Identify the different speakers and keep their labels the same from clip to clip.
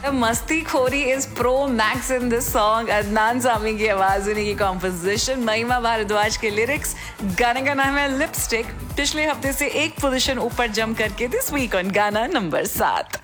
Speaker 1: मस्ती खोरी is pro max in this song. Adnan Sami की आवाज, उन्हीं की कॉम्पोजिशन, महिमा भारद्वाज के लिरिक्स। गाने का नाम है लिपस्टिक। पिछले हफ्ते से एक पोजीशन ऊपर जंप करके दिस वीक ऑन गाना नंबर 7।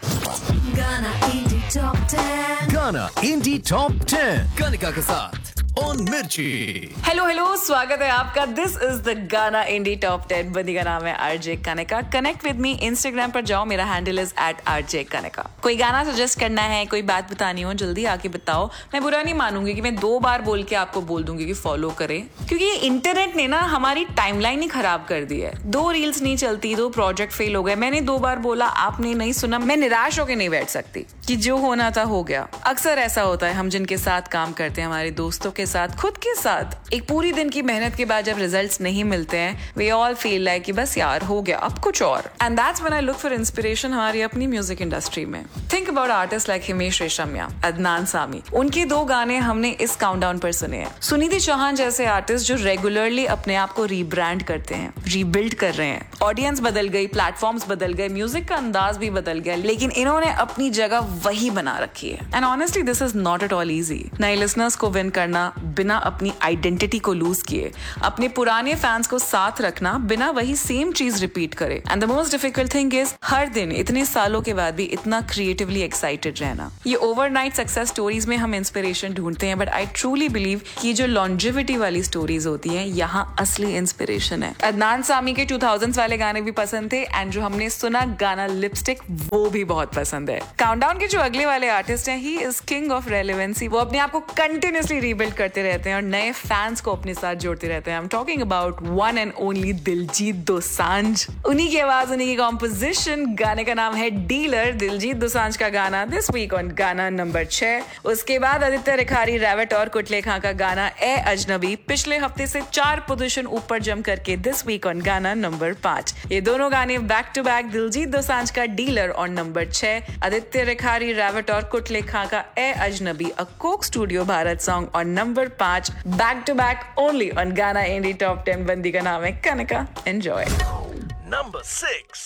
Speaker 2: गाना इंडी टॉप 10 कनिका के साथ ऑन मिर्ची।
Speaker 1: हेलो, स्वागत है आपका। दिस इज द गाना इंडी टॉप 10। बंदी का नाम है RJ Kanika. Connect with me Instagram पर जाओ, मेरा हैंडल इज @RJ कनिका। कोई गाना सजेस्ट करना है, कोई बात बतानी हो, जल्दी आके बताओ। मैं बुरा नहीं मानूंगी कि मैं 2 बार बोल के आपको बोल दूंगी कि फॉलो करें, क्योंकि इंटरनेट ने ना हमारी टाइमलाइन ही खराब कर दी है। 2 रील्स नहीं चलती, 2 प्रोजेक्ट फेल हो गए। मैंने 2 बार बोला, आपने नहीं सुना। मैं निराश होकर नहीं बैठ सकती कि जो होना था हो गया। अक्सर ऐसा होता है, हम जिनके साथ काम करते हैं, हमारे दोस्तों के साथ, खुद के साथ, एक पूरी दिन की मेहनत के बाद जब रिजल्ट्स नहीं मिलते हैं, वी ऑल फील लाइक कि बस यार हो गया, अब कुछ और। And that's when I look for inspiration हमारी अपनी म्यूजिक इंडस्ट्री में। Think about artist like Himesh Reshammiya, Adnan Sami. उनके 2 गाने हमने इस काउंटडाउन पर सुने हैं। सुनिधि चौहान जैसे आर्टिस्ट जो रेगुलरली अपने आप को रीब्रांड करते हैं, रीबिल्ड कर रहे हैं। ऑडियंस बदल गई, प्लेटफॉर्म्स बदल गए, म्यूजिक का अंदाज भी बदल गया, लेकिन इन्होंने अपनी जगह वही बना रखी है। And honestly this is not at all easy. नए लिसनर्स को विन करना बिना अपनी आइडेंटिटी को लूज किए, अपने पुराने फैंस को साथ रखना बिना वही सेम चीज रिपीट करे। And the most difficult thing is हर दिन इतने सालों के बाद भी इतना क्रिएटिवली एक्साइटेड रहना। ये ओवरनाइट सक्सेस स्टोरीज में हम इंस्पिरेशन ढूंढते हैं, बट आई ट्रूली बिलीव कि जो लॉन्जेविटी वाली स्टोरीज होती हैं, यहाँ असली इंस्पिरेशन है। अदनान सामी के 2000s वाले गाने भी पसंद थे, एंड जो हमने सुना गाना लिपस्टिक, वो भी बहुत पसंद है। काउंटडाउन के जो अगले वाले आर्टिस्ट हैं, he is king of relevancy. वो अपने आप को कंटिन्यूअसली रीबिल्ड करते रहते हैं और नए फैंस को अपने साथ जोड़ते रहते हैं। I am talking about one and only Diljit Dosanjh. उन्हीं की आवाज, उन्हीं की कॉम्पोजिशन। गाने का नाम है डीलर। दिलजीत दोसांझ का गाना दिस वीक ऑन गाना नंबर 6। उसके बाद आदित्य रिखारी, रेवट और कुटले खां का गाना ए अजनबी। पिछले हफ्ते से 4 पोजीशन ऊपर जंप करके दिस वीक ऑन गाना नंबर 5। ये दोनों गाने back to back. Diljit Dosanjh का dealer on number 6, Aditya Rikhari, रेवट और कुटले खां का ए अजनबी, अ Coke studio Bharat song on number 5। Back to back only on गाना इंडी टॉप 10। बंदी का नाम है कनिका। एंजॉय।
Speaker 2: नंबर 6।